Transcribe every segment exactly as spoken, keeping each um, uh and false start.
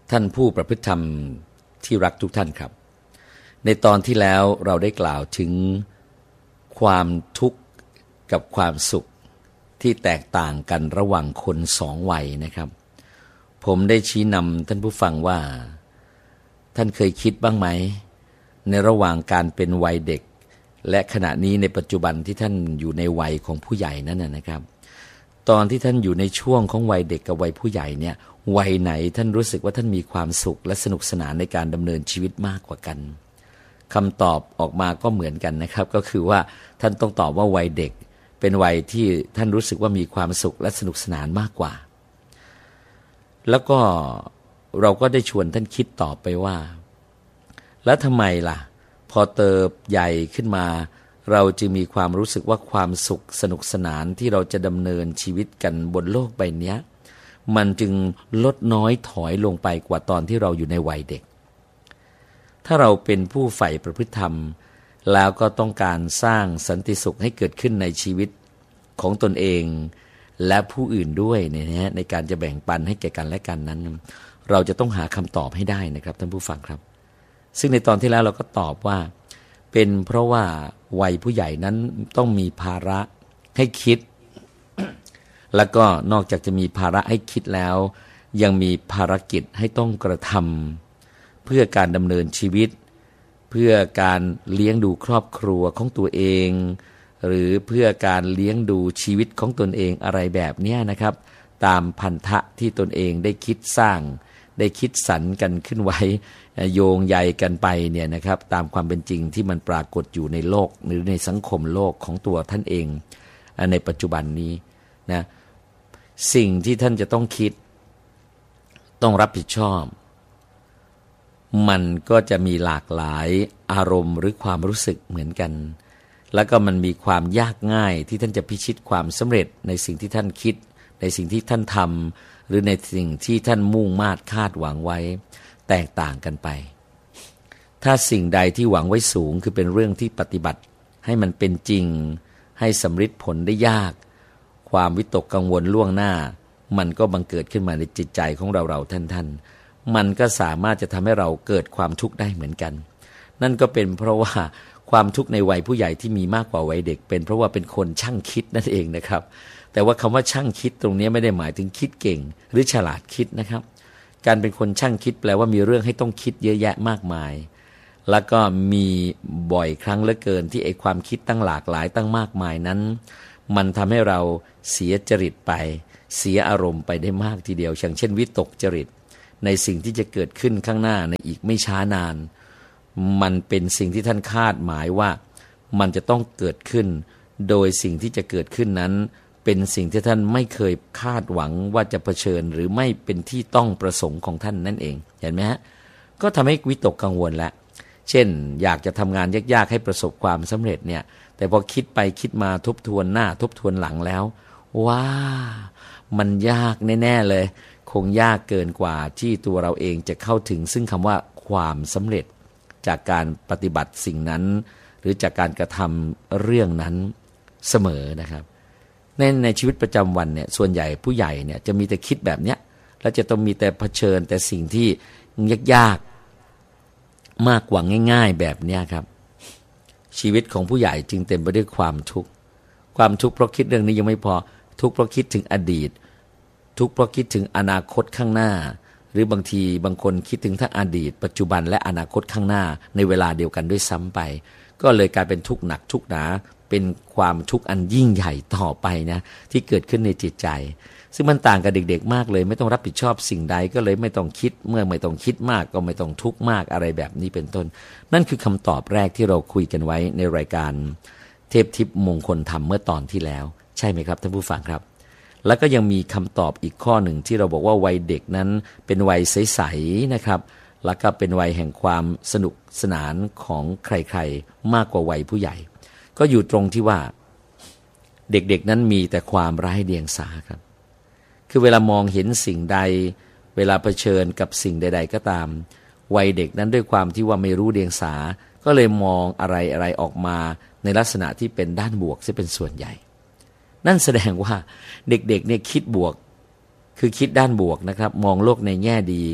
ท่านผู้ประพฤติธรรมที่รักทุกท่านครับในตอนที่แล้วเราได้กล่าวถึงความทุกข์กับความสุขที่แตกต่างกันระหว่างคนสองวัยนะครับผมได้ชี้นำท่านผู้ฟังว่าท่านเคยคิดบ้างไหมในระหว่างการเป็นวัยเด็กและขณะนี้ในปัจจุบันที่ท่านอยู่ในวัยของผู้ใหญ่นั่นนะครับตอนที่ท่านอยู่ในช่วงของวัยเด็กกับวัยผู้ใหญ่เนี่ยวัยไหนท่านรู้สึกว่าท่านมีความสุขและสนุกสนานในการดำเนินชีวิตมากกว่ากันคำตอบออกมาก็เหมือนกันนะครับก็คือว่าท่านต้องตอบว่าวัยเด็กเป็นวัยที่ท่านรู้สึกว่ามีความสุขและสนุกสนานมากกว่าแล้วก็เราก็ได้ชวนท่านคิดต่อไปว่าแล้วทำไมล่ะพอเติบใหญ่ขึ้นมาเราจึงมีความรู้สึกว่าความสุขสนุกสนานที่เราจะดำเนินชีวิตกันบนโลกใบนี้มันจึงลดน้อยถอยลงไปกว่าตอนที่เราอยู่ในวัยเด็กถ้าเราเป็นผู้ใฝ่ประพฤติธรรมแล้วก็ต้องการสร้างสันติสุขให้เกิดขึ้นในชีวิตของตนเองและผู้อื่นด้วยเนี่ยนะฮะในการจะแบ่งปันให้แก่กันและกันนั้นเราจะต้องหาคำตอบให้ได้นะครับท่านผู้ฟังครับซึ่งในตอนที่แล้วเราก็ตอบว่าเป็นเพราะว่าวัยผู้ใหญ่นั้นต้องมีภาระให้คิด แล้วก็นอกจากจะมีภาระให้คิดแล้วยังมีภารกิจให้ต้องกระทำเพื่อการดำเนินชีวิตเพื่อการเลี้ยงดูครอบครัวของตัวเองหรือเพื่อการเลี้ยงดูชีวิตของตนเองอะไรแบบนี้นะครับตามพันธะที่ตนเองได้คิดสร้างได้คิดสรรกันขึ้นไว้โยงใยกันไปเนี่ยนะครับตามความเป็นจริงที่มันปรากฏอยู่ในโลกหรือในสังคมโลกของตัวท่านเองในปัจจุบันนี้นะสิ่งที่ท่านจะต้องคิดต้องรับผิดชอบมันก็จะมีหลากหลายอารมณ์หรือความรู้สึกเหมือนกันแล้วก็มันมีความยากง่ายที่ท่านจะพิชิตความสำเร็จในสิ่งที่ท่านคิดในสิ่งที่ท่านทำหรือในสิ่งที่ท่านมุ่งมา่คาดหวังไว้แตกต่างกันไปถ้าสิ่งใดที่หวังไว้สูงคือเป็นเรื่องที่ปฏิบัติให้มันเป็นจริงให้สำเร็จผลได้ยากความวิตกกังวลล่วงหน้ามันก็บังเกิดขึ้นมาในจิตใจของเราเราท่านท่านมันก็สามารถจะทำให้เราเกิดความทุกข์ได้เหมือนกันนั่นก็เป็นเพราะว่าความทุกข์ในวัยผู้ใหญ่ที่มีมากกว่าวัยเด็กเป็นเพราะว่าเป็นคนช่างคิดนั่นเองนะครับแต่ว่าคำว่าช่างคิดตรงนี้ไม่ได้หมายถึงคิดเก่งหรือฉลาดคิดนะครับการเป็นคนช่างคิดแปลว่ามีเรื่องให้ต้องคิดเยอะแยะมากมายแล้วก็มีบ่อยครั้งเหลือเกินที่ไอ้ความคิดตั้งหลากหลายตั้งมากมายนั้นมันทำให้เราเสียจริตไปเสียอารมณ์ไปได้มากทีเดียวอย่างเช่นวิตกจริตในสิ่งที่จะเกิดขึ้นข้างหน้าในอีกไม่ช้านานมันเป็นสิ่งที่ท่านคาดหมายว่ามันจะต้องเกิดขึ้นโดยสิ่งที่จะเกิดขึ้นนั้นเป็นสิ่งที่ท่านไม่เคยคาดหวังว่าจะเผชิญหรือไม่เป็นที่ต้องประสงค์ของท่านนั่นเองเห็นไหมฮะก็ทำให้วิตกกังวลละเช่นอยากจะทำงานยากๆให้ประสบความสำเร็จเนี่ยแต่พอคิดไปคิดมาทบทวนหน้าทบทวนหลังแล้วว้ามันยากแน่ๆเลยคงยากเกินกว่าที่ตัวเราเองจะเข้าถึงซึ่งคำว่าความสำเร็จจากการปฏิบัติสิ่งนั้นหรือจากการกระทำเรื่องนั้นเสมอนะครับในในชีวิตประจำวันเนี่ยส่วนใหญ่ผู้ใหญ่เนี่ยจะมีแต่คิดแบบเนี้ยแล้วจะต้องมีแต่เผชิญแต่สิ่งที่ยากๆมากกว่าง่ายๆแบบเนี้ยครับชีวิตของผู้ใหญ่จึงเต็มไปด้วยความทุกข์ความทุกข์เพราะคิดเรื่องนี้ยังไม่พอทุกข์เพราะคิดถึงอดีตทุกข์เพราะคิดถึงอนาคตข้างหน้าหรือบางทีบางคนคิดถึงทั้งอดีตปัจจุบันและอนาคตข้างหน้าในเวลาเดียวกันด้วยซ้ำไปก็เลยกลายเป็นทุกข์หนักทุกข์หนาเป็นความทุกข์อันยิ่งใหญ่ต่อไปนะที่เกิดขึ้นในจิตใจซึ่งมันต่างกับเด็กๆมากเลยไม่ต้องรับผิดชอบสิ่งใดก็เลยไม่ต้องคิดเมื่อไม่ต้องคิดมากก็ไม่ต้องทุกข์มากอะไรแบบนี้เป็นต้นนั่นคือคำตอบแรกที่เราคุยกันไว้ในรายการเทพทิพย์มงคลธรรมเมื่อตอนที่แล้วใช่ไหมครับท่านผู้ฟังครับแล้วก็ยังมีคำตอบอีกข้อหนึ่งที่เราบอกว่าวัยเด็กนั้นเป็นวัยใสๆนะครับแล้วก็เป็นวัยแห่งความสนุกสนานของใครๆมากกว่าวัยผู้ใหญ่ก็อยู่ตรงที่ว่าเด็กๆนั้นมีแต่ความไร้เดียงสาครับคือเวลามองเห็นสิ่งใดเวลาเผชิญกับสิ่งใดๆก็ตามวัยเด็กนั้นด้วยความที่ว่าไม่รู้เดียงสาก็เลยมองอะไรๆออกมาในลักษณะที่เป็นด้านบวกซะเป็นส่วนใหญ่นั่นแสดงว่าเด็กๆเนี่ยคิดบวกคือคิดด้านบวกนะครับมองโลกในแง่ดี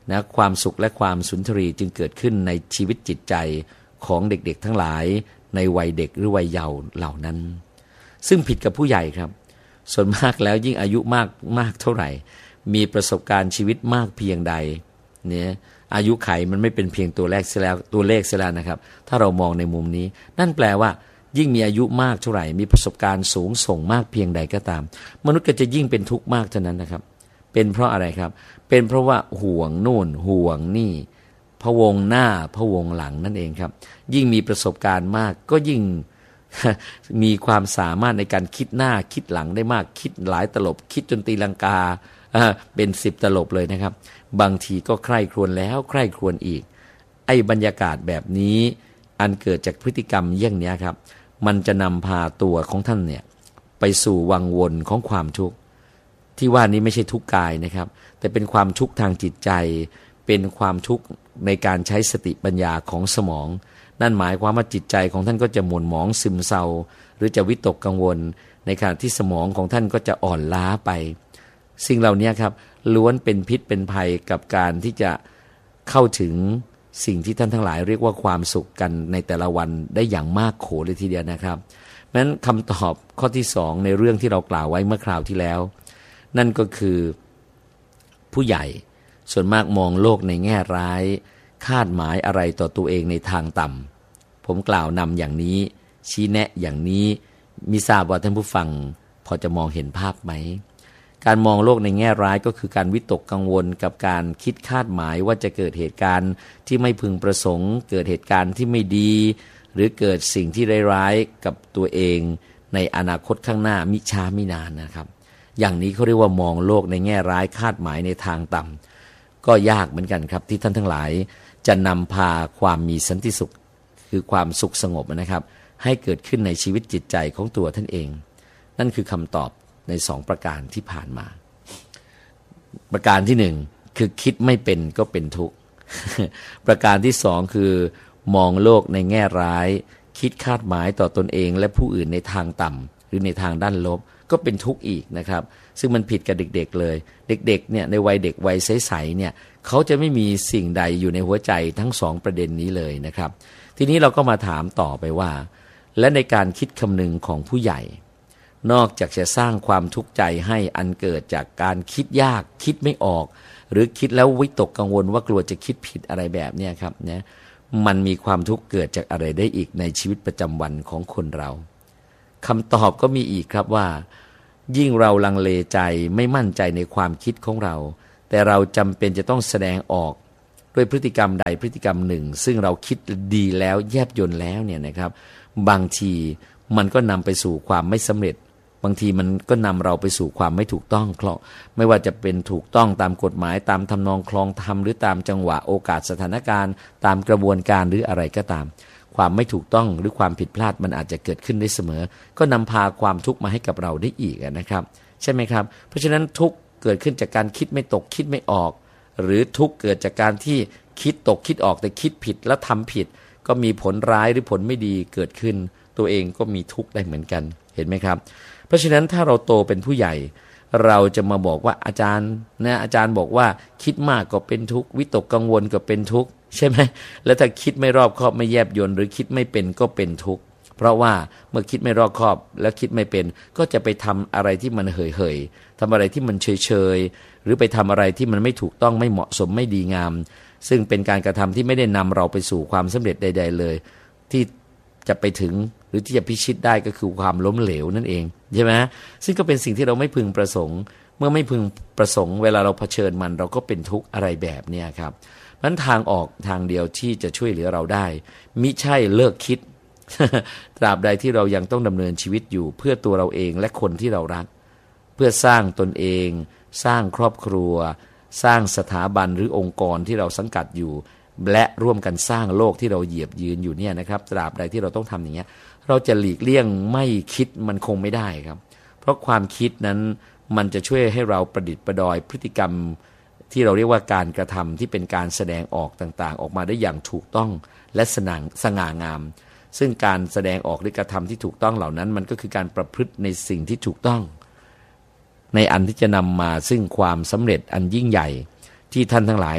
นะความสุขและความสุนทรีจึงเกิดขึ้นในชีวิตจิตใจของเด็กๆทั้งหลายในวัยเด็กหรือวัยเยาว์เหล่านั้นซึ่งผิดกับผู้ใหญ่ครับส่วนมากแล้วยิ่งอายุมากมากเท่าไหร่มีประสบการณ์ชีวิตมากเพียงใดเนี่ยอายุไขมันไม่เป็นเพียงตัวเลขเสียแล้วตัวเลขเสียแล้วนะครับถ้าเรามองในมุมนี้นั่นแปลว่ายิ่งมีอายุมากเท่าไหร่มีประสบการณ์สูงส่งมากเพียงใดก็ตามมนุษย์ก็จะยิ่งเป็นทุกข์มากเท่านั้นนะครับเป็นเพราะอะไรครับเป็นเพราะว่าห่วงนู่นห่วงนี่พะวงหน้าพะวงหลังนั่นเองครับยิ่งมีประสบการณ์มากก็ยิ่ง มีความสามารถในการคิดหน้าคิดหลังได้มากคิดหลายตลบคิดจนตีลังกาเป็นสิบตลบเลยนะครับบางทีก็ใคร่ครวญแล้วใคร่ครวญอีกไอ้บรรยากาศแบบนี้อันเกิดจากพฤติกรรมอย่างนี้ครับมันจะนำพาตัวของท่านเนี่ยไปสู่วังวนของความทุกข์ที่ว่านี้ไม่ใช่ทุกข์กายนะครับแต่เป็นความทุกข์ทางจิตใจเป็นความทุกข์ในการใช้สติปัญญาของสมองนั่นหมายความว่าจิตใจของท่านก็จะหม่นหมองซึมเศร้าหรือจะวิตกกังวลในขณะที่สมองของท่านก็จะอ่อนล้าไปสิ่งเหล่านี้ครับล้วนเป็นพิษเป็นภัยกับการที่จะเข้าถึงสิ่งที่ท่านทั้งหลายเรียกว่าความสุขกันในแต่ละวันได้อย่างมากโขเลยทีเดียวนะครับเพราะฉะนั้นคำตอบข้อที่สองในเรื่องที่เรากล่าวไว้เมื่อคราวที่แล้วนั่นก็คือผู้ใหญ่ส่วนมากมองโลกในแง่ร้ายคาดหมายอะไรต่อตัวเองในทางต่ำผมกล่าวนำอย่างนี้ชี้แนะอย่างนี้มิทราบว่าท่านผู้ฟังพอจะมองเห็นภาพไหมการมองโลกในแง่ร้ายก็คือการวิตกกังวลกับการคิดคาดหมายว่าจะเกิดเหตุการณ์ที่ไม่พึงประสงค์เกิดเหตุการณ์ที่ไม่ดีหรือเกิดสิ่งที่ร้ายๆกับตัวเองในอนาคตข้างหน้ามิช้ามินานนะครับอย่างนี้เขาเรียกว่ามองโลกในแง่ร้ายคาดหมายในทางต่ำก็ยากเหมือนกันครับที่ท่านทั้งหลายจะนำพาความมีสันติสุขคือความสุขสงบนะครับให้เกิดขึ้นในชีวิตจิตใจของตัวท่านเองนั่นคือคำตอบในสองประการที่ผ่านมาประการที่หนึ่งคือคิดไม่เป็นก็เป็นทุกข์ ประการที่สองคือมองโลกในแง่ร้ายคิดคาดหมายต่อตนเองและผู้อื่นในทางต่ำหรือในทางด้านลบก็เป็นทุกข์อีกนะครับซึ่งมันผิดกับเด็กๆเลยเด็กๆเนี่ยในวัยเด็กวัยใสๆเนี่ยเขาจะไม่มีสิ่งใดอยู่ในหัวใจทั้งสองประเด็นนี้เลยนะครับทีนี้เราก็มาถามต่อไปว่าและในการคิดคำนึงของผู้ใหญ่นอกจากจะสร้างความทุกข์ใจให้อันเกิดจากการคิดยากคิดไม่ออกหรือคิดแล้ววิตกกังวลว่ากลัวจะคิดผิดอะไรแบบนี้ครับเนี่ยมันมีความทุกข์เกิดจากอะไรได้อีกในชีวิตประจำวันของคนเราคำตอบก็มีอีกครับว่ายิ่งเราลังเลใจไม่มั่นใจในความคิดของเราแต่เราจำเป็นจะต้องแสดงออกด้วยพฤติกรรมใดพฤติกรรมหนึ่งซึ่งเราคิดดีแล้วแยบยลแล้วเนี่ยนะครับบางทีมันก็นำไปสู่ความไม่สำเร็จบางทีมันก็นำเราไปสู่ความไม่ถูกต้องเพราะไม่ว่าจะเป็นถูกต้องตามกฎหมายตามทำนองคลองธรรมหรือตามจังหวะโอกาสสถานการณ์ตามกระบวนการหรืออะไรก็ตามความไม่ถูกต้องหรือความผิดพลาดมันอาจจะเกิดขึ้นได้เสมอก็นำพาความทุกข์มาให้กับเราได้อีกนะครับใช่ไหมครับเพราะฉะนั้นทุกข์เกิดขึ้นจากการคิดไม่ตกคิดไม่ออกหรือทุกข์เกิดจากการที่คิดตกคิดออกแต่คิดผิดแล้วทำผิดก็มีผลร้ายหรือผลไม่ดีเกิดขึ้นตัวเองก็มีทุกข์ได้เหมือนกันเห็นไหมครับเพราะฉะนั้นถ้าเราโตเป็นผู้ใหญ่เราจะมาบอกว่าอาจารย์นะอาจารย์บอกว่าคิดมากก็เป็นทุกข์วิตกกังวลก็เป็นทุกข์ใช่ไหมแล้วถ้าคิดไม่รอบคอบไม่แยบยลหรือคิดไม่เป็นก็เป็นทุกข์เพราะว่าเมื่อคิดไม่รอบคอบแล้วคิดไม่เป็นก็จะไปทำอะไรที่มันเห่ยๆทำอะไรที่มันเฉยๆหรือไปทำอะไรที่มันไม่ถูกต้องไม่เหมาะสมไม่ดีงามซึ่งเป็นการกระทำที่ไม่ได้นำเราไปสู่ความสำเร็จใดๆเลยที่จะไปถึงหรือที่จะพิชิตได้ก็คือความล้มเหลวนั่นเองใช่ไหมซึ่งก็เป็นสิ่งที่เราไม่พึงประสงค์เมื่อไม่พึงประสงค์เวลาเราเผชิญมันเราก็เป็นทุกข์อะไรแบบนี้ครับนั้นทางออกทางเดียวที่จะช่วยเหลือเราได้มิใช่เลิกคิด ตราบใดที่เรายังต้องดำเนินชีวิตอยู่เพื่อตัวเราเองและคนที่เรารักเพื่อสร้างตนเองสร้างครอบครัวสร้างสถาบันหรือองค์กรที่เราสังกัดอยู่และร่วมกันสร้างโลกที่เราเหยียบยืนอยู่เนี่ยนะครับตราบใดที่เราต้องทำอย่างเงี้ยเราจะหลีกเลี่ยงไม่คิดมันคงไม่ได้ครับเพราะความคิดนั้นมันจะช่วยให้เราประดิษฐ์ประดอยพฤติกรรมที่เราเรียกว่าการกระทำที่เป็นการแสดงออกต่างๆออกมาได้อย่างถูกต้องและสง่าสง่างามซึ่งการแสดงออกหรือกระทำที่ถูกต้องเหล่านั้นมันก็คือการประพฤติในสิ่งที่ถูกต้องในอันที่จะนำมาซึ่งความสำเร็จอันยิ่งใหญ่ที่ท่านทั้งหลาย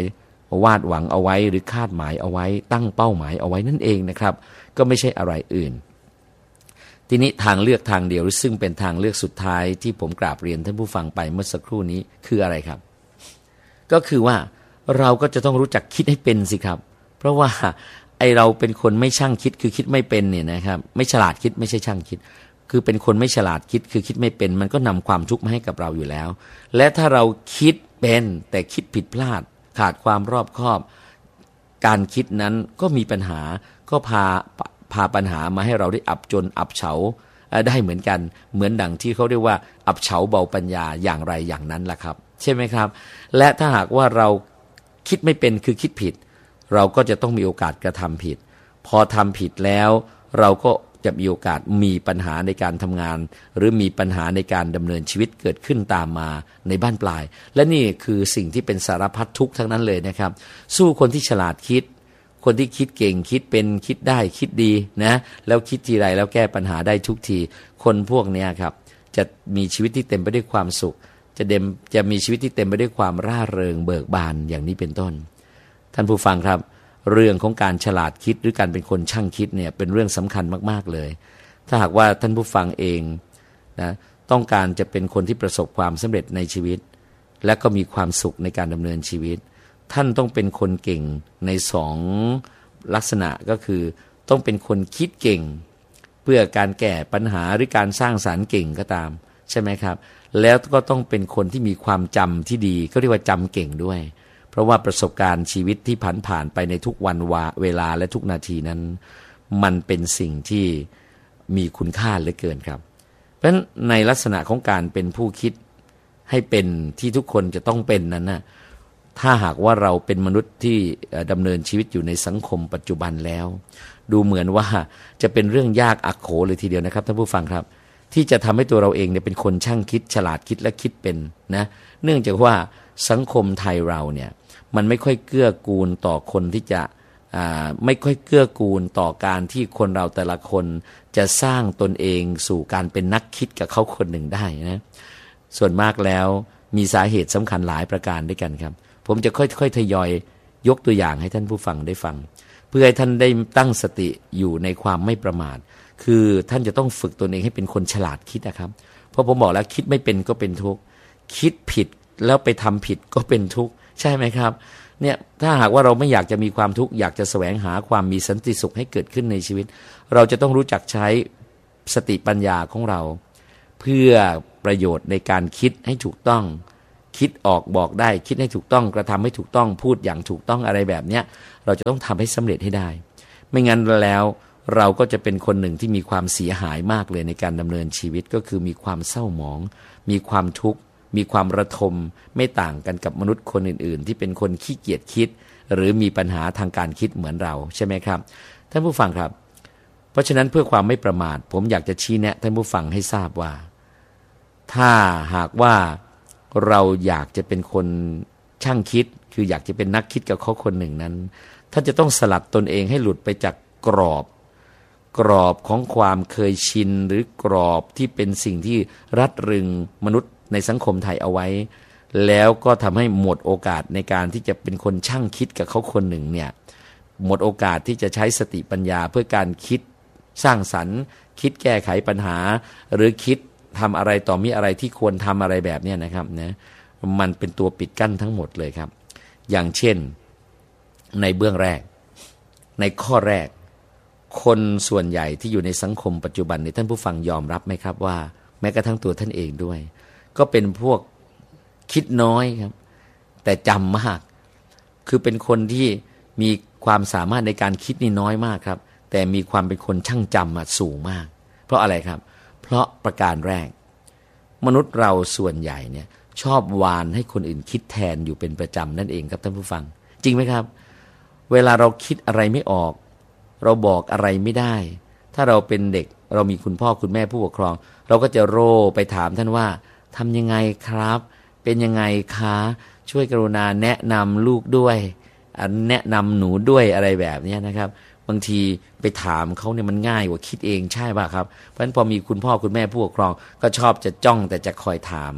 วาดหวังเอาไว้หรือคาดหมายเอาไว้ตั้งเป้าหมายเอาไว้นั่นเองนะครับก็ไม่ใช่อะไรอื่นทีนี้ทางเลือกทางเดียวซึ่งเป็นทางเลือกสุดท้ายที่ผมกราบเรียนท่านผู้ฟังไปเมื่อสักครู่นี้คืออะไรครับก็คือว่าเราก็จะต้องรู้จักคิดให้เป็นสิครับเพราะว่าไอเราเป็นคนไม่ช่างคิดคือคิดไม่เป็นเนี่ยนะครับไม่ฉลาดคิดไม่ใช่ช่างคิดคือเป็นคนไม่ฉลาดคิดคือคิดไม่เป็นมันก็นำความทุกข์มาให้กับเราอยู่แล้วและถ้าเราคิดเป็นแต่คิดผิดพลาดขาดความรอบคอบการคิดนั้นก็มีปัญหาก็พาพาปัญหามาให้เราได้อับจนอับเฉาได้เหมือนกันเหมือนดังที่เขาเรียกว่าอับเฉาเบาปัญญาอย่างไรอย่างนั้นล่ะครับใช่ไหมครับและถ้าหากว่าเราคิดไม่เป็นคือคิดผิดเราก็จะต้องมีโอกาสกระทำผิดพอทำผิดแล้วเราก็จะมีโอกาสมีปัญหาในการทำงานหรือมีปัญหาในการดำเนินชีวิตเกิดขึ้นตามมาในบ้านปลายและนี่คือสิ่งที่เป็นสารพัดทุกข์ทั้งนั้นเลยนะครับสู้คนที่ฉลาดคิดคนที่คิดเก่งคิดเป็นคิดได้คิดดีนะแล้วคิดทีไรแล้วแก้ปัญหาได้ทุกทีคนพวกนี้ครับจะมีชีวิตที่เต็มไปด้วยความสุขจะเต็มจะมีชีวิตที่เต็มไปด้วยความร่าเริงเบิกบานอย่างนี้เป็นต้นท่านผู้ฟังครับเรื่องของการฉลาดคิดหรือการเป็นคนช่างคิดเนี่ยเป็นเรื่องสำคัญมากๆเลยถ้าหากว่าท่านผู้ฟังเองนะต้องการจะเป็นคนที่ประสบความสำเร็จในชีวิตและก็มีความสุขในการดำเนินชีวิตท่านต้องเป็นคนเก่งในสองลักษณะก็คือต้องเป็นคนคิดเก่งเพื่อการแก้ปัญหาหรือการสร้างสรรค์เก่งก็ตามใช่ไหมครับแล้วก็ต้องเป็นคนที่มีความจำที่ดีก็เรียกว่าจำเก่งด้วยเพราะว่าประสบการณ์ชีวิตที่ผ่านผ่านไปในทุกวันเวลาและทุกนาทีนั้นมันเป็นสิ่งที่มีคุณค่าเหลือเกินครับเพราะฉะนั้นในลักษณะของการเป็นผู้คิดให้เป็นที่ทุกคนจะต้องเป็นนั้นนะถ้าหากว่าเราเป็นมนุษย์ที่ดำเนินชีวิตอยู่ในสังคมปัจจุบันแล้วดูเหมือนว่าจะเป็นเรื่องยากอักโขเลยทีเดียวนะครับท่านผู้ฟังครับที่จะทำให้ตัวเราเองเนี่ยเป็นคนช่างคิดฉลาดคิดและคิดเป็นนะเนื่องจากว่าสังคมไทยเราเนี่ยมันไม่ค่อยเกื้อกูลต่อคนที่จะไม่ค่อยเกื้อกูลต่อการที่คนเราแต่ละคนจะสร้างตนเองสู่การเป็นนักคิดกับเขาคนหนึ่งได้นะส่วนมากแล้วมีสาเหตุสำคัญหลายประการด้วยกันครับผมจะค่อยๆทยอยยกตัวอย่างให้ท่านผู้ฟังได้ฟังเพื่อให้ท่านได้ตั้งสติอยู่ในความไม่ประมาทคือท่านจะต้องฝึกตนเองให้เป็นคนฉลาดคิดนะครับเพราะผมบอกแล้วคิดไม่เป็นก็เป็นทุกข์คิดผิดแล้วไปทำผิดก็เป็นทุกข์ใช่ไหมครับเนี่ยถ้าหากว่าเราไม่อยากจะมีความทุกข์อยากจะแสวงหาความมีสันติสุขให้เกิดขึ้นในชีวิตเราจะต้องรู้จักใช้สติปัญญาของเราเพื่อประโยชน์ในการคิดให้ถูกต้องคิดออกบอกได้คิดให้ถูกต้องกระทำให้ถูกต้องพูดอย่างถูกต้องอะไรแบบเนี้ยเราจะต้องทำให้สำเร็จให้ได้ไม่งั้นแล้วเราก็จะเป็นคนหนึ่งที่มีความเสียหายมากเลยในการดำเนินชีวิตก็คือมีความเศร้าหมองมีความทุกข์มีความระทมไม่ต่างกันกับมนุษย์คนอื่นๆที่เป็นคนขี้เกียจคิดหรือมีปัญหาทางการคิดเหมือนเราใช่ไหมครับท่านผู้ฟังครับเพราะฉะนั้นเพื่อความไม่ประมาทผมอยากจะชี้แนะท่านผู้ฟังให้ทราบว่าถ้าหากว่าเราอยากจะเป็นคนช่างคิดคืออยากจะเป็นนักคิดกับเขาคนหนึ่งนั้นท่านจะต้องสลัดตนเองให้หลุดไปจากกรอบกรอบของความเคยชินหรือกรอบที่เป็นสิ่งที่รัดรึงมนุษย์ในสังคมไทยเอาไว้แล้วก็ทำให้หมดโอกาสในการที่จะเป็นคนช่างคิดกับเขาคนหนึ่งเนี่ยหมดโอกาสที่จะใช้สติปัญญาเพื่อการคิดสร้างสรรค์คิดแก้ไขปัญหาหรือคิดทำอะไรต่อมีอะไรที่ควรทำอะไรแบบนี้นะครับนะมันเป็นตัวปิดกั้นทั้งหมดเลยครับอย่างเช่นในเบื้องแรกในข้อแรกคนส่วนใหญ่ที่อยู่ในสังคมปัจจุบันนี้ท่านผู้ฟังยอมรับไหมครับว่าแม้กระทั่งตัวท่านเองด้วยก็เป็นพวกคิดน้อยครับแต่จำมากคือเป็นคนที่มีความสามารถในการคิดนี่น้อยมากครับแต่มีความเป็นคนช่างจำสูงมากเพราะอะไรครับเพราะประการแรกมนุษย์เราส่วนใหญ่เนี่ยชอบวานให้คนอื่นคิดแทนอยู่เป็นประจำนั่นเองครับท่านผู้ฟังจริงไหมครับเวลาเราคิดอะไรไม่ออกเราบอกอะไรไม่ได้ถ้าเราเป็นเด็กเรามีคุณพ่อคุณแม่ผู้ปกครองเราก็จะโร่ไปถามท่านว่าทำยังไงครับเป็นยังไงคะช่วยกรุณาแนะนำลูกด้วยแนะนำหนูด้วยอะไรแบบนี้นะครับบางทีไปถามเขาเนี่ยมันง่ายกว่าคิดเองใช่ป่ะครับเพราะฉะนั้นพอมีคุณพ่อคุณแม่ผู้ปกครองก็ชอบจะจ้องแต่จะคอยถาม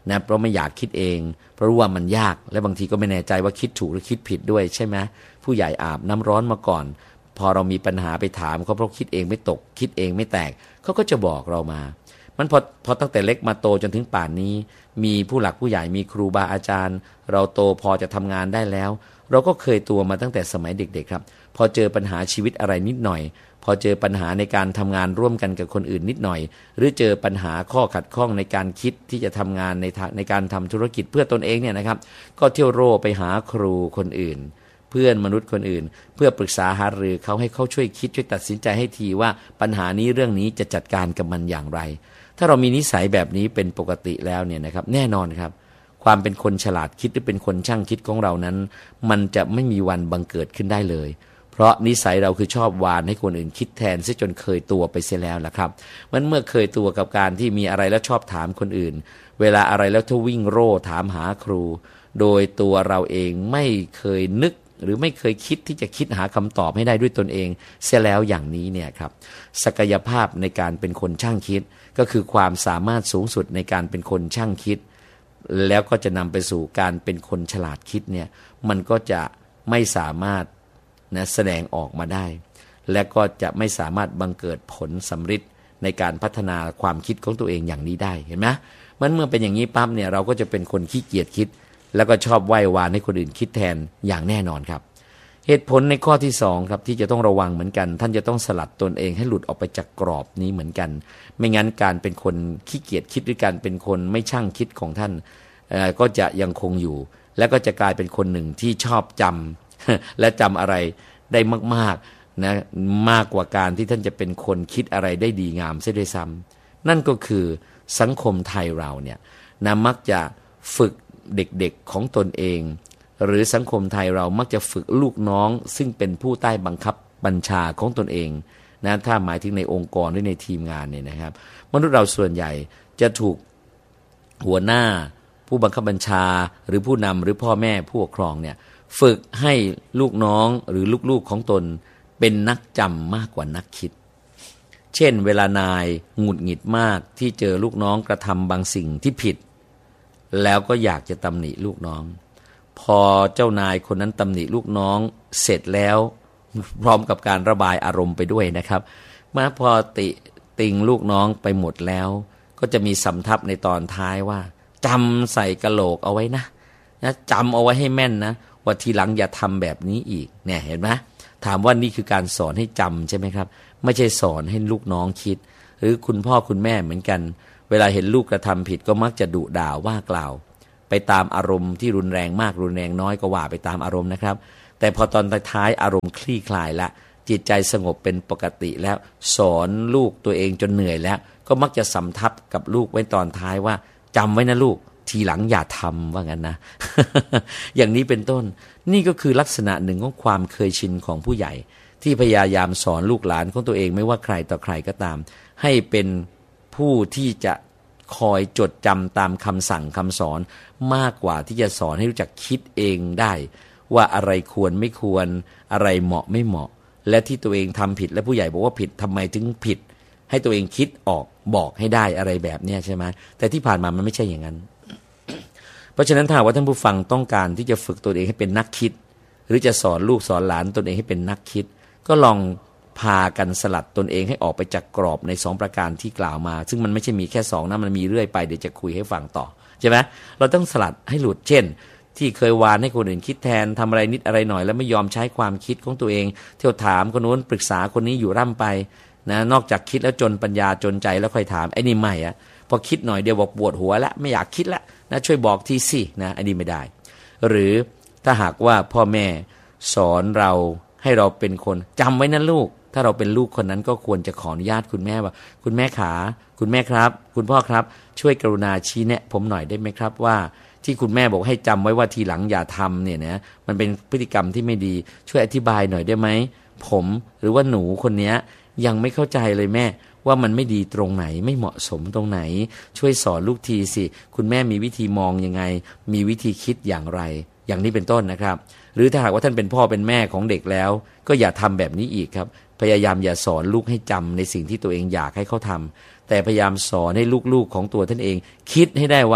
นะเพราะไม่อยากคิดเองเพราะรู้ว่ามันยากและบางทีก็ไม่แน่ใจว่าคิดถูกหรือคิดผิดด้วยใช่ไหมผู้ใหญ่อาบน้ำร้อนมาก่อนพอเรามีปัญหาไปถามเขาเพราะคิดเองไม่ตกคิดเองไม่แตกเขาก็จะบอกเรามามันพอพอตั้งแต่เล็กมาโตจนถึงป่านนี้มีผู้หลักผู้ใหญ่มีครูบาอาจารย์เราโตพอจะทำงานได้แล้วเราก็เคยตัวมาตั้งแต่สมัยเด็กๆครับพอเจอปัญหาชีวิตอะไรนิดหน่อยพอเจอปัญหาในการทำงานร่วมกันกับคนอื่นนิดหน่อยหรือเจอปัญหาข้อขัดข้องในการคิดที่จะทำงานในในการทำธุรกิจเพื่อตนเองเนี่ยนะครับก็เที่ยวโร่ไปหาครูคนอื่นเพื่อนมนุษย์คนอื่นเพื่อปรึกษาหารือเขาให้เขาช่วยคิดช่วยตัดสินใจให้ทีว่าปัญหานี้เรื่องนี้จะจัดการกับมันอย่างไรถ้าเรามีนิสัยแบบนี้เป็นปกติแล้วเนี่ยนะครับแน่นอนครับความเป็นคนฉลาดคิดหรือเป็นคนช่างคิดของเรานั้นมันจะไม่มีวันบังเกิดขึ้นได้เลยเพราะนิสัยเราคือชอบวานให้คนอื่นคิดแทนซะจนเคยตัวไปเสียแล้วล่ะครับมันเมื่อเคยตัวกับการที่มีอะไรแล้วชอบถามคนอื่นเวลาอะไรแล้วถ้าวิ่งโร่ถามหาครูโดยตัวเราเองไม่เคยนึกหรือไม่เคยคิดที่จะคิดหาคำตอบให้ได้ด้วยตนเองเสียแล้วอย่างนี้เนี่ยครับศักยภาพในการเป็นคนช่างคิดก็คือความสามารถสูงสุดในการเป็นคนช่างคิดแล้วก็จะนำไปสู่การเป็นคนฉลาดคิดเนี่ยมันก็จะไม่สามารถนะแสดงออกมาได้และก็จะไม่สามารถบังเกิดผลสำฤทธิ์ในการพัฒนาความคิดของตัวเองอย่างนี้ได้เห็นไหมมันเมื่อเป็นอย่างนี้ปั๊บเนี่ยเราก็จะเป็นคนขี้เกียจคิดแล้วก็ชอบไหว้วานให้คนอื่นคิดแทนอย่างแน่นอนครับเหตุผลในข้อที่สองครับที่จะต้องระวังเหมือนกันท่านจะต้องสลัดตนเองให้หลุดออกไปจากกรอบนี้เหมือนกันไม่งั้นการเป็นคนขี้เกียจคิดหรือการเป็นคนไม่ช่างคิดของท่านก็จะยังคงอยู่และก็จะกลายเป็นคนหนึ่งที่ชอบจำและจำอะไรได้มากๆนะมากกว่าการที่ท่านจะเป็นคนคิดอะไรได้ดีงามเสียด้วยซ้ำนั่นก็คือสังคมไทยเราเนี่ยนะมักจะฝึกเด็กๆของตนเองหรือสังคมไทยเรามักจะฝึกลูกน้องซึ่งเป็นผู้ใต้บังคับบัญชาของตนเองนะถ้าหมายถึงในองค์กรหรือในทีมงานเนี่ยนะครับมนุษย์เราส่วนใหญ่จะถูกหัวหน้าผู้บังคับบัญชาหรือผู้นำหรือพ่อแม่ผู้ปกครองเนี่ยฝึกให้ลูกน้องหรือลูกๆของตนเป็นนักจำมากกว่านักคิดเช่นเวลานายหงุดหงิดมากที่เจอลูกน้องกระทำบางสิ่งที่ผิดแล้วก็อยากจะตำหนิลูกน้องพอเจ้านายคนนั้นตำหนิลูกน้องเสร็จแล้วพร้อมกับการระบายอารมณ์ไปด้วยนะครับมาพอติติงลูกน้องไปหมดแล้วก็จะมีสำทับในตอนท้ายว่าจำใส่กะโหลกเอาไว้นะนะจำเอาไว้ให้แม่นนะว่าทีหลังอย่าทำแบบนี้อีกเนี่ยเห็นไหมถามว่านี่คือการสอนให้จำใช่ไหมครับไม่ใช่สอนให้ลูกน้องคิดหรือคุณพ่อคุณแม่เหมือนกันเวลาเห็นลูกกระทำผิดก็มักจะดุด่าว่ากล่าวไปตามอารมณ์ที่รุนแรงมากรุนแรงน้อยก็ว่าไปตามอารมณ์นะครับแต่พอตอนท้ายอารมณ์คลี่คลายละจิตใจสงบเป็นปกติแล้วสอนลูกตัวเองจนเหนื่อยแล้วก็มักจะสำทับกับลูกไว้ตอนท้ายว่าจำไว้นะลูกทีหลังอย่าทำว่างั้นนะ อย่างนี้เป็นต้นนี่ก็คือลักษณะหนึ่งของความเคยชินของผู้ใหญ่ที่พยายามสอนลูกหลานของตัวเองไม่ว่าใครต่อใครก็ตามให้เป็นผู้ที่จะคอยจดจำตามคำสั่งคำสอนมากกว่าที่จะสอนให้รู้จักคิดเองได้ว่าอะไรควรไม่ควรอะไรเหมาะไม่เหมาะและที่ตัวเองทำผิดและผู้ใหญ่บอกว่าผิดทำไมถึงผิดให้ตัวเองคิดออกบอกให้ได้อะไรแบบนี้ใช่ไหมแต่ที่ผ่านมามันไม่ใช่อย่างนั้น เพราะฉะนั้นถ้าว่าท่านผู้ฟังต้องการที่จะฝึกตัวเองให้เป็นนักคิดหรือจะสอนลูกสอนหลานตนเองให้เป็นนักคิดก็ลองพากันสลัดตนเองให้ออกไปจากกรอบในสองประการที่กล่าวมาซึ่งมันไม่ใช่มีแค่สองนะมันมีเรื่อยไปเดี๋ยวจะคุยให้ฟังต่อใช่ไหมเราต้องสลัดให้หลุดเช่นที่เคยวานให้คนอื่นคิดแทนทำอะไรนิดอะไรหน่อยแล้วไม่ยอมใช้ความคิดของตัวเองเที่ยวถามคนนู้นปรึกษาคนนี้อยู่ร่ำไปนะนอกจากคิดแล้วจนปัญญาจนใจแล้วค่อยถามไอ้นี่ไม่อะพอคิดหน่อยเดียวบอกปวดหัวแล้วไม่อยากคิดแล้วนะช่วยบอกทีสินะอันนี้ไม่ได้หรือถ้าหากว่าพ่อแม่สอนเราให้เราเป็นคนจำไว้นะลูกถ้าเราเป็นลูกคนนั้นก็ควรจะขออนุญาตคุณแม่ว่าคุณแม่ขาคุณแม่ครับคุณพ่อครับช่วยกรุณาชี้แนะผมหน่อยได้ไหมครับว่าที่คุณแม่บอกให้จำไว้ว่าทีหลังอย่าทำเนี่ยนะมันเป็นพฤติกรรมที่ไม่ดีช่วยอธิบายหน่อยได้ไหมผมหรือว่าหนูคนนี้ยังไม่เข้าใจเลยแม่ว่ามันไม่ดีตรงไหนไม่เหมาะสมตรงไหนช่วยสอนลูกทีสิคุณแม่มีวิธีมองยังไงมีวิธีคิดอย่างไรอย่างนี้เป็นต้นนะครับหรือถ้าหากว่าท่านเป็นพ่อเป็นแม่ของเด็กแล้วก็อย่าทำแบบนี้อีกครับพยายามอย่าสอนลูกให้จำในสิ่งที่ตัวเองอยากให้เขาทำแต่พยายามสอนให้ลูกๆของตัวท่านเองคิดให้ได้ว่า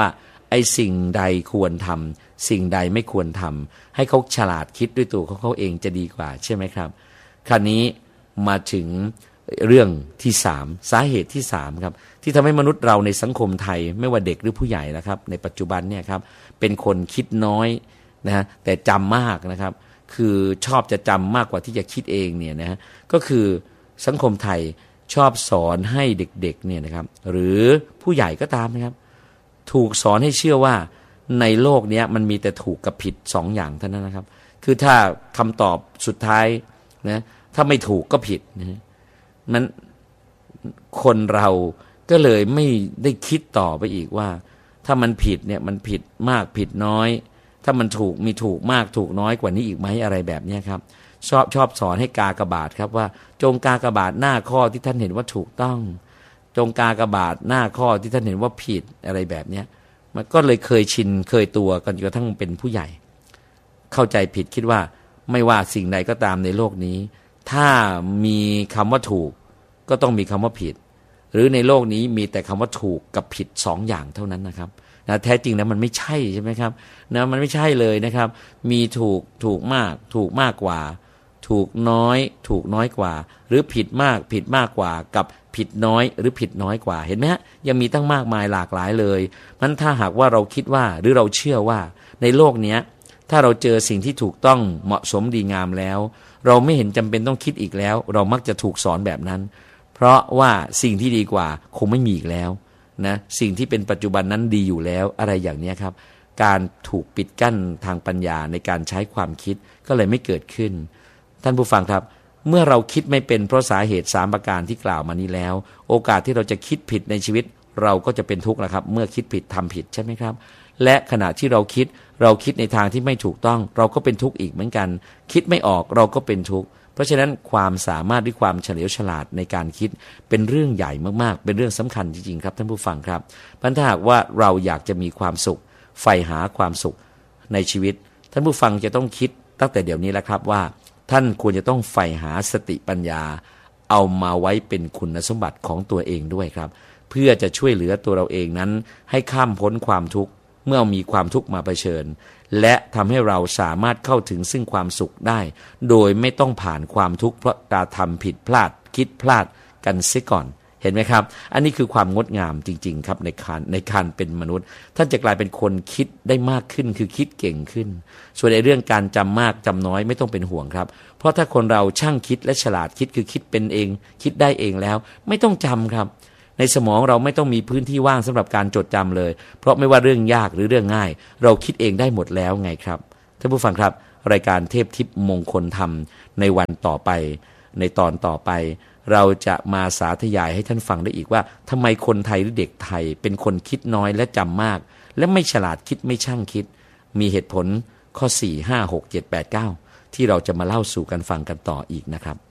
ไอ้สิ่งใดควรทำสิ่งใดไม่ควรทำให้เขาฉลาดคิดด้วยตัวของเขาเองจะดีกว่าใช่ไหมครับคราวนี้มาถึงเรื่องที่สามสาเหตุที่สามครับที่ทำให้มนุษย์เราในสังคมไทยไม่ว่าเด็กหรือผู้ใหญ่นะครับในปัจจุบันเนี่ยครับเป็นคนคิดน้อยนะฮะแต่จำมากนะครับคือชอบจะจำมากกว่าที่จะคิดเองเนี่ยนะฮะก็คือสังคมไทยชอบสอนให้เด็กๆเนี่ยนะครับหรือผู้ใหญ่ก็ตามนะครับถูกสอนให้เชื่อว่าในโลกนี้มันมีแต่ถูกกับผิดสองอย่างเท่านั้นนะครับคือถ้าคำตอบสุดท้ายนะถ้าไม่ถูกก็ผิดนะนั้นคนเราก็เลยไม่ได้คิดต่อไปอีกว่าถ้ามันผิดเนี่ยมันผิดมากผิดน้อยถ้ามันถูกมีถูกมากถูกน้อยกว่านี้อีกไหมอะไรแบบนี้ครับชอบชอบสอนให้กากบาทครับว่าจงกากบาทหน้าข้อที่ท่านเห็นว่าถูกต้องจงกากบาทหน้าข้อที่ท่านเห็นว่าผิดอะไรแบบนี้มันก็เลยเคยชินเคยตัวกันจนกระทั่งเป็นผู้ใหญ่เข้าใจผิดคิดว่าไม่ว่าสิ่งใดก็ตามในโลกนี้ถ้ามีคำว่าถูกก็ต้องมีคำว่าผิดหรือในโลกนี้มีแต่คำว่าถูกกับผิดสองอย่างเท่านั้นนะครับนะแท้จริงแล้วมันไม่ใช่ใช่ไหมครับนะมันไม่ใช่เลยนะครับมีถูกถูกมากถูกมากกว่าถูกน้อยถูกน้อยกว่าหรือผิดมากผิดมากกว่ากับผิดน้อยหรือผิดน้อยกว่าเห็นไหมฮะยังมีตั้งมากมายหลากหลายเลยมันถ้าหากว่าเราคิดว่าหรือเราเชื่อว่าในโลกนี้ถ้าเราเจอสิ่งที่ถูกต้องเหมาะสมดีงามแล้วเราไม่เห็นจำเป็นต้องคิดอีกแล้วเรามักจะถูกสอนแบบนั้นเพราะว่าสิ่งที่ดีกว่าคงไม่มีอีกแล้วนะสิ่งที่เป็นปัจจุบันนั้นดีอยู่แล้วอะไรอย่างนี้ครับการถูกปิดกั้นทางปัญญาในการใช้ความคิดก็เลยไม่เกิดขึ้นท่านผู้ฟังครับเมื่อเราคิดไม่เป็นเพราะสาเหตุสามประการที่กล่าวมานี้แล้วโอกาสที่เราจะคิดผิดในชีวิตเราก็จะเป็นทุกข์นะครับเมื่อคิดผิดทำผิดใช่ไหมครับและขณะที่เราคิดเราคิดในทางที่ไม่ถูกต้องเราก็เป็นทุกข์อีกเหมือนกันคิดไม่ออกเราก็เป็นทุกข์เพราะฉะนั้นความสามารถด้วยความเฉลียวฉลาดในการคิดเป็นเรื่องใหญ่มากๆเป็นเรื่องสำคัญจริงๆครับท่านผู้ฟังครับเพราะถ้าหากว่าเราอยากจะมีความสุขใฝ่หาความสุขในชีวิตท่านผู้ฟังจะต้องคิดตั้งแต่เดี๋ยวนี้แล้วครับว่าท่านควรจะต้องใฝ่หาสติปัญญาเอามาไว้เป็นคุณสมบัติของตัวเองด้วยครับเพื่อจะช่วยเหลือตัวเราเองนั้นให้ข้ามพ้นความทุกข์เมื่อมีความทุกข์มาเผชิญและทำให้เราสามารถเข้าถึงซึ่งความสุขได้โดยไม่ต้องผ่านความทุกข์เพราะการทำผิดพลาดคิดพลาดกันเสียก่อนเห็นไหมครับอันนี้คือความงดงามจริงๆครับในการในการเป็นมนุษย์ท่านจะกลายเป็นคนคิดได้มากขึ้นคือคิดเก่งขึ้นส่วนในเรื่องการจำมากจำน้อยไม่ต้องเป็นห่วงครับเพราะถ้าคนเราช่างคิดและฉลาดคิดคือคิดเป็นเองคิดได้เองแล้วไม่ต้องจำครับในสมองเราไม่ต้องมีพื้นที่ว่างสำหรับการจดจำเลยเพราะไม่ว่าเรื่องยากหรือเรื่องง่ายเราคิดเองได้หมดแล้วไงครับท่านผู้ฟังครับรายการเทพทิพย์มงคลธรรมในวันต่อไปในตอนต่อไปเราจะมาสาธยายให้ท่านฟังได้อีกว่าทำไมคนไทยหรือเด็กไทยเป็นคนคิดน้อยและจำมากและไม่ฉลาดคิดไม่ช่างคิดมีเหตุผลข้อสี่ ห้า หก เจ็ด แปด เก้าที่เราจะมาเล่าสู่กันฟังกันต่ออีกนะครับ